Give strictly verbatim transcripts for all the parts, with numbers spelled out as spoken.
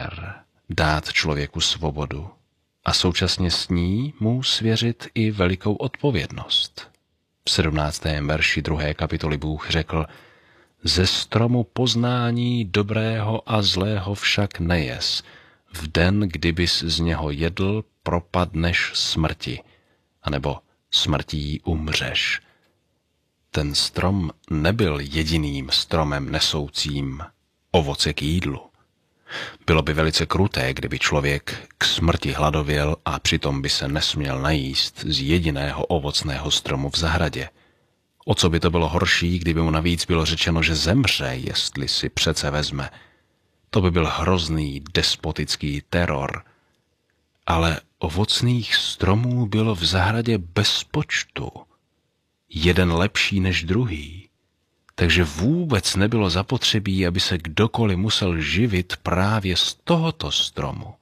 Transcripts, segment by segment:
záměr dát člověku svobodu a současně s ní mu svěřit i velikou odpovědnost. V sedmnáctém verši druhé kapitoly Bůh řekl: Ze stromu poznání dobrého a zlého však nejes. V den, kdybys z něho jedl, propadneš smrti, anebo smrtí umřeš. Ten strom nebyl jediným stromem nesoucím ovoce k jídlu. Bylo by velice kruté, kdyby člověk k smrti hladověl a přitom by se nesměl najíst z jediného ovocného stromu v zahradě. O co by to bylo horší, kdyby mu navíc bylo řečeno, že zemře, jestli si přece vezme. To by byl hrozný despotický teror. Ale ovocných stromů bylo v zahradě bez počtu. Jeden lepší než druhý. Takže vůbec nebylo zapotřebí, aby se kdokoliv musel živit právě z tohoto stromu.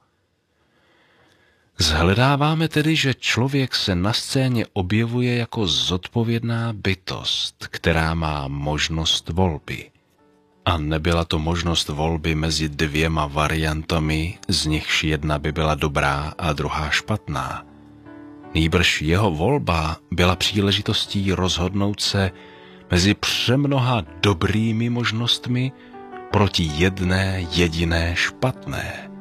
Zhledáváme tedy, že člověk se na scéně objevuje jako zodpovědná bytost, která má možnost volby. A nebyla to možnost volby mezi dvěma variantami, z nichž jedna by byla dobrá a druhá špatná. Nýbrž jeho volba byla příležitostí rozhodnout se mezi přemnoha dobrými možnostmi proti jedné jediné špatné.